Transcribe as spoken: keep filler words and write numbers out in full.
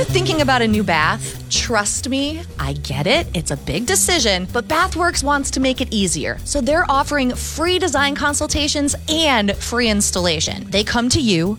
you're thinking about a new bath, trust me, I get it. It's a big decision, but Bathworks wants to make it easier. So they're offering free design consultations and free installation. They come to you,